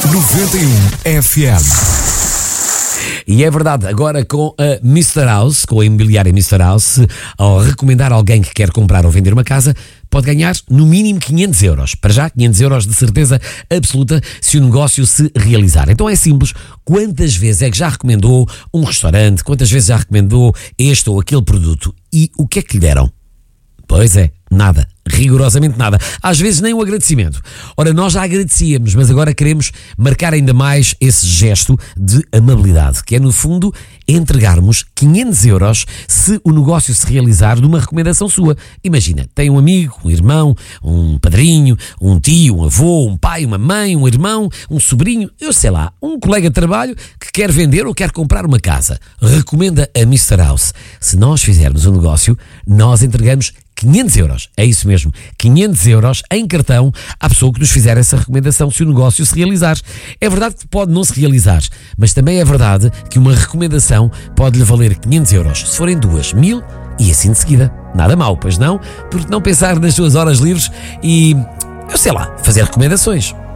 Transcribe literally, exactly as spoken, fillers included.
noventa e um F M. E é verdade, agora com a mister House, com a imobiliária mister House, ao recomendar alguém que quer comprar ou vender uma casa, pode ganhar no mínimo quinhentos euros. Para já, quinhentos euros de certeza absoluta se o negócio se realizar. Então é simples. Quantas vezes é que já recomendou um restaurante? Quantas vezes já recomendou este ou aquele produto? E o que é que lhe deram? Pois é, nada. Rigorosamente nada. Às vezes nem o agradecimento. Ora, nós já agradecíamos, mas agora queremos marcar ainda mais esse gesto de amabilidade, que é, no fundo, entregarmos quinhentos euros se o negócio se realizar de uma recomendação sua. Imagina, tem um amigo, um irmão, um padrinho, um tio, um avô, um pai, uma mãe, um irmão, um sobrinho, eu sei lá, um colega de trabalho que quer vender ou quer comprar uma casa. Recomenda a mister House. Se nós fizermos um negócio, nós entregamos quinhentos euros, é isso mesmo, quinhentos euros em cartão à pessoa que nos fizer essa recomendação se o negócio se realizar. É verdade que pode não se realizar, mas também é verdade que uma recomendação pode lhe valer quinhentos euros, se forem duas, mil e assim de seguida. Nada mal, pois não? Porque não pensar nas suas horas livres e, eu sei lá, fazer recomendações.